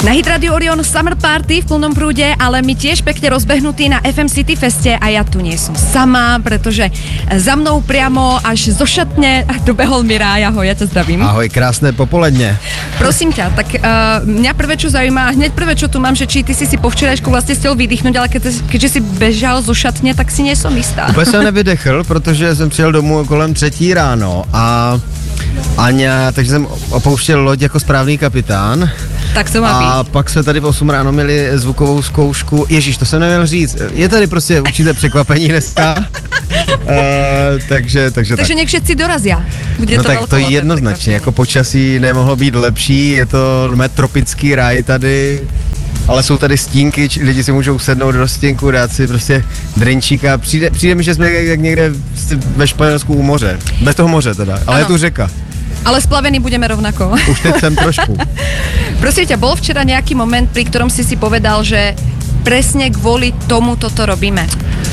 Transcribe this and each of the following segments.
Na Hit Radio Orion Summer Party v plnom prúde, ale my tiež pekne rozbehnutí na FM City Feste a ja tu nie som sama, pretože za mnou priamo až zo šatne dobehol Miráj. Ahoj, ja ťa zdravím. Ahoj, krásne popoledne. Prosím ťa, tak mňa prvé, čo zaujíma, hneď prvé, čo tu mám, že či ty si po včerajšku vlastne chcel vydýchnuť, ale keďže si bežal zo šatne, tak si nie som istá. Úplně jsem nevydechl, protože jsem přijel domů kolem 3 ráno a Aňa, takže jsem opouštěl loď jako správný kapitán. Tak to má být. A pak jsme tady v 8 ráno měli zvukovou zkoušku. Ježíš, to jsem neměl říct. Je tady prostě určité překvapení dneska. Takže nech všetci dorazia. Bude no to tak to je jednoznačně, jako počasí nemohlo být lepší, je to tropický ráj tady. Ale jsou tady stínky, lidi si můžou sednout do stínku, dát si prostě drinčíka. Přijde mi, že jsme jak někde ve Španělsku u moře. Bez toho moře teda, ale je tu řeka. Ale splavení budeme rovnako. Už teď jsem trošku. Prosím ťa, bol včera nejaký moment, pri ktorom si povedal, že presne kvôli tomu toto robíme?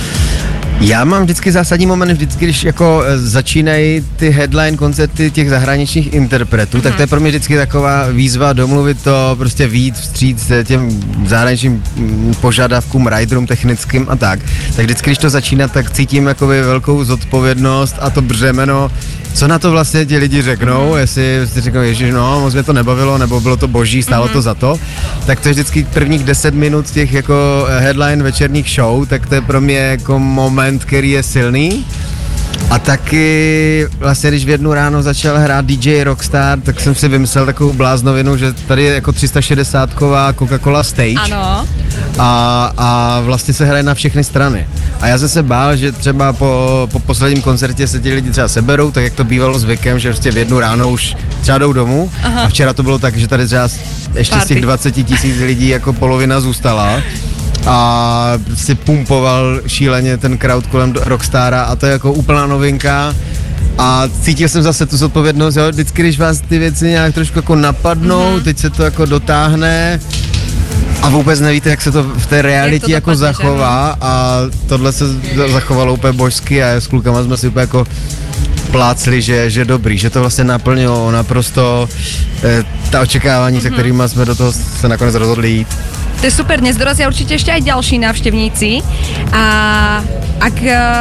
Já mám vždycky zásadní moment, když jako začínají ty headline koncerty těch zahraničních interpretů, tak to je pro mě vždycky taková výzva domluvit to, prostě vyjít vstříc těm zahraničním požadavkům, riderům technickým a tak. Tak vždycky, když to začíná, tak cítím jakoby velkou zodpovědnost a to břemeno, co na to vlastně ti lidi řeknou, jestli řeknou, ježiš, no, moc mě to nebavilo, nebo bylo to boží, stálo to za to, tak to je vždycky prvních 10 minut těch jako headline večerních show, tak to je pro mě jako moment, který je silný. A taky vlastně, když v jednu ráno začal hrát DJ Rockstar, tak jsem si vymyslel takovou bláznovinu, že tady je jako 360ková Coca-Cola stage. Ano. A vlastně se hraje na všechny strany. A já jsem se bál, že třeba po posledním koncertě se ti lidi třeba seberou, tak jak to bývalo zvykem, že prostě v jednu ráno už třeba jdou domů. Aha. A včera to bylo tak, že tady třeba ještě z těch 20 000 lidí jako polovina zůstala. A si pumpoval šíleně ten crowd kolem Rockstara a to je jako úplná novinka a cítil jsem zase tu zodpovědnost, jo, vždycky, když vás ty věci nějak trošku jako napadnou, teď se to jako dotáhne a vůbec nevíte, jak se to v té realitě jako zachová a tohle se zachovalo úplně božsky a s klukama jsme si úplně jako plácli, že dobrý, že to vlastně naplnilo naprosto ta očekávání, se kterými jsme do toho se nakonec rozhodli jít. To je super, dnes dorazia určite ešte aj ďalší návštevníci a ak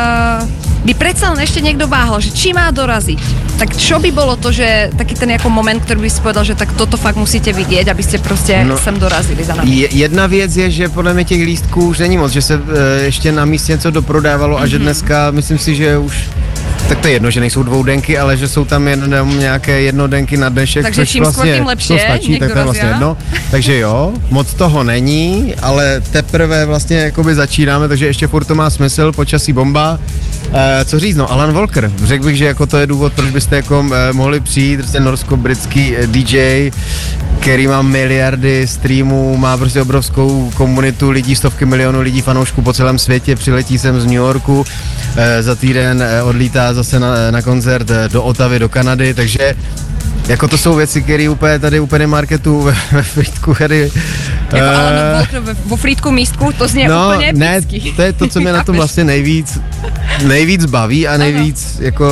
by predsa len ešte niekto váhal, že či má doraziť, tak čo by bolo to, že taký ten jako moment, ktorý by si povedal, že tak toto fakt musíte vidieť, aby ste prostě sem dorazili za nami. Jedna věc je, že podle mě těch lístků už není moc, že se ještě na místě něco doprodávalo a že dneska, myslím si, že už tak to je jedno, že nejsou dvoudenky, ale že jsou tam jenom nějaké jednodenky na dnešek, takže čím vlastně tím lepší, to stačí, tak to je vlastně jedno. Takže jo, moc toho není, ale teprve vlastně jakoby začínáme, takže ještě furt to má smysl, počasí bomba. Co říct, no, Alan Walker, řekl bych, že jako to je důvod, proč byste jako mohli přijít, prostě norsko-britský DJ, který má miliardy streamů, má prostě obrovskou komunitu lidí, stovky milionů lidí, fanoušků po celém světě, přiletí sem z New Yorku, za týden odlítá zase na koncert do Ottavy, do Kanady, takže jako to jsou věci, které úplně tady úplně marketu ve Frýdku tady. Jako Alan Walker vo Frýdku místku, to zní úplně eptický. Ne, to je to, co mě na tom vlastně nejvíc baví a nejvíc jako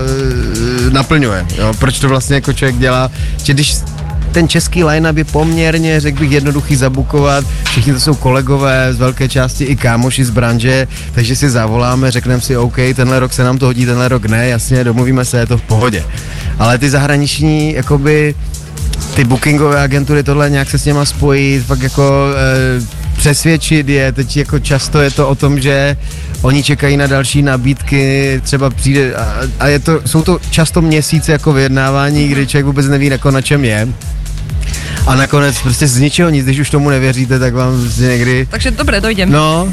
naplňuje. Jo? Proč to vlastně jako člověk dělá, že když ten český line-up je poměrně, řekl bych, jednoduchý zabukovat. Všichni to jsou kolegové, z velké části i kámoši z branže, takže si zavoláme, řekneme si OK, tenhle rok se nám to hodí, tenhle rok ne, jasně, domluvíme se, je to v pohodě. Ale ty zahraniční, jakoby, ty bookingové agentury, tohle nějak se s něma spojit, fakt jako přesvědčit je, teď jako často je to o tom, že oni čekají na další nabídky, třeba přijde a jsou to často měsíce jako vyjednávání, kdy člověk vůbec neví, jako na čem je. A nakonec prostě z ničeho nic, když už tomu nevěříte, tak vám prostě někdy... Takže dobré, dojdem. No,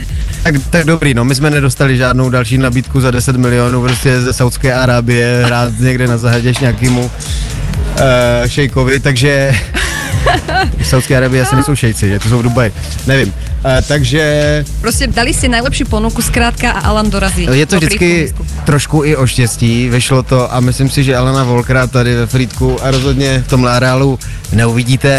tak dobrý, no, my jsme nedostali žádnou další nabídku za 10 milionů prostě ze Saudské Arábie, hrát někde na zahradě nějakému šejkovi, takže... V Saudské Arabii asi nejsou šejci, že to jsou v Dubaji, nevím. Takže... Prostě dali si nejlepší ponuku zkrátka a Alan dorazí. Je to vždycky trošku i o štěstí, vyšlo to a myslím si, že Alana Walkera tady ve Frýdku a rozhodně v tomhle areálu neuvidíte.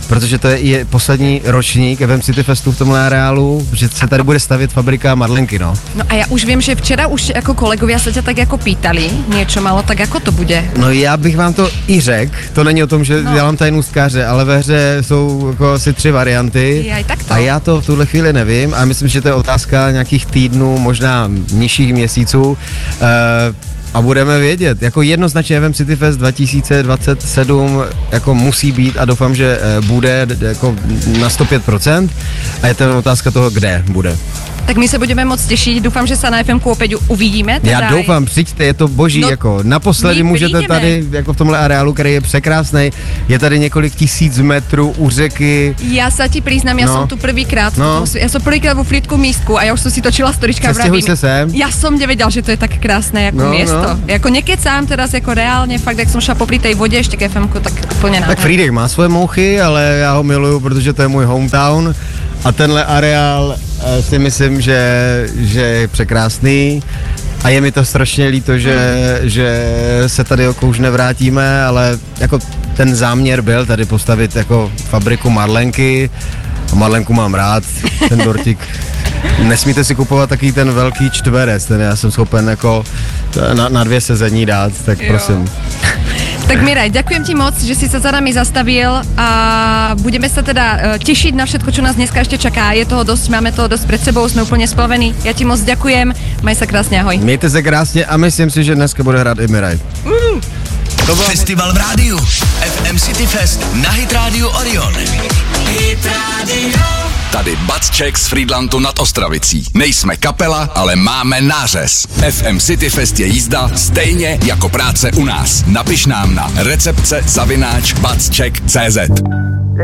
protože to je poslední ročník FM City Festu v tomhle areálu, že se tady bude stavět fabrika Marlenky, no. No a já už vím, že včera už jako kolegovia se tě tak jako pýtali niečo malo, tak jako to bude? No já bych vám to i řekl, to není o tom, že dělám tajnůstkáře, ale ve hře jsou jako asi 3 varianty a já to v tuhle chvíli nevím a myslím, že to je otázka nějakých týdnů, možná nižších měsíců. A budeme vědět, jako jednoznačně FM City Fest 2027 jako musí být a doufám, že bude jako na 105% a je to otázka toho, kde bude. Tak my se budeme moc těšit, doufám, že se na FMku opět uvidíme. Teda já doufám, přijďte, je to boží, no, jako naposledy můžete tady, jako v tomhle areálu, který je překrásnej, je tady několik tisíc metrů u řeky. Já se ti přiznám, já jsem tu prvýkrát, já jsem prvýkrát vo Frýdku místku a já už jsem si točila storička v Rabín. Já jsem nevěděl, že to je tak krásné jako město. Jako nekecám teraz jako reálně, fakt, jak jsem šla popri tej vodě ještě k FMku, tak úplně nádherné. Tak Frýdek má svoje mouchy, ale já ho miluju, protože to je můj hometown a tenhle areál si myslím, že je překrásný a je mi to strašně líto, že se tady jako už nevrátíme, ale jako ten záměr byl tady postavit jako fabriku Marlenky a Marlenku mám rád, ten dortík. Nesmíte si kupovat taky ten velký čtverec, ten já jsem schopen jako na 2 sezení dát, tak prosím. Tak Miraj, ďakujem ti moc, že si sa za nami zastavil a budeme sa teda tešiť na všetko, čo nás dneska ešte čaká. Je toho dosť, máme toho dosť pred sebou, sme úplne splavení. Ja ti moc ďakujem, maj sa krásne, ahoj. Mějte se krásně a myslím si, že dneska bude hrát i Miraj. Festival v rádiu. FM City Fest na Hit Radio Orion. Hit Radio. Tady Batček z Frýdlantu nad Ostravicí. Nejsme kapela, ale máme nářez. FM City Fest je jízda stejně jako práce u nás. Napiš nám na recepce@batček.cz.